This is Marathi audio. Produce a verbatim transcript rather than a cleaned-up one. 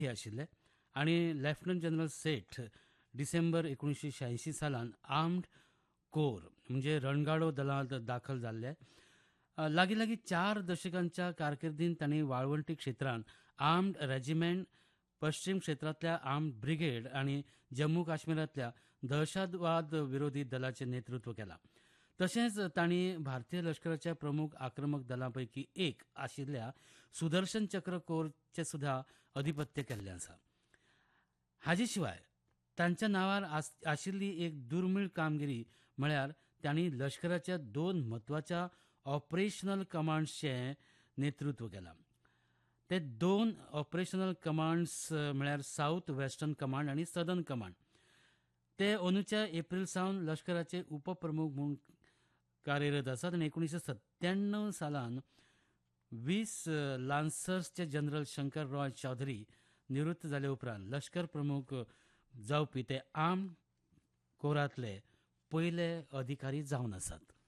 हे आशिल्ले आनी लेफ्टनंट जनरल सेठ डिसेंबर एकोणीसशे शहाऐंशी सालान आर्म्ड कोर म्हणजे रणगाडो दलांत दाखल जाल्ले. अ, लागीं लागीं चार दशकांच्या कारकिर्दींत तांणी वाळवंटी क्षेत्रांत आर्म्ड रेजिमेंट, पश्चिम क्षेत्रांतल्या आर्म्ड ब्रिगेड आनी जम्मू काश्मीरांतल्या दहशतवाद विरोधी दलाचें नेतृत्व केलां. तशेंच तांणी भारतीय लश्कराच्या प्रमुख आक्रमक दलांपैकी एक आशिल्ल्या सुदर्शन चक्र कोरचें सुद्धा अधिपत्य केल्लें आसा. हाजे शिवाय तांच्या नांवार आस आशिल्ली एक दुर्मीळ कामगिरी म्हळ्यार तांणी लश्कराच्या दोन म्हत्वाच्या ऑपरेशनल कमांड्सचें नेतृत्व केलां. ते दोन ऑपरेशनल कमांड्स म्हळ्यार साऊथ वेस्टर्न कमांड आनी सदर्न कमांड. ते अंदूच्या एप्रील सावन लश्कराचे उपप्रमुख म्हूण कार्यरत आसात आनी एकोणीसशे सत्त्याण्णव सालान वीस लान्सर्सचे जनरल शंकर रॉय चौधरी निवृत्त जाले उपरांत लश्कर प्रमुख जावपी ते आर्म्ड कोरांतले पयले अधिकारी जावन आसात.